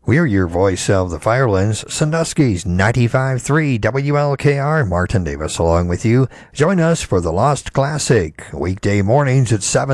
We're your voice of the Firelands, Sandusky's 95.3 WLKR. Martin Davis along with you. Join us for the Lost Classic, weekday mornings at 7.